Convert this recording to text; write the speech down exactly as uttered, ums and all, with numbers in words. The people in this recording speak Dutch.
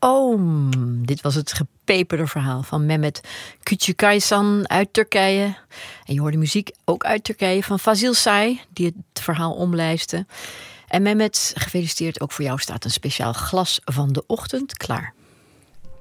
Oom. Dit was het gepeperde verhaal van Mehmet Küçükaysan uit Turkije. En je hoorde muziek ook uit Turkije van Fazil Say, die het verhaal omlijstte. En Mehmet, gefeliciteerd, ook voor jou staat een speciaal glas van de ochtend klaar.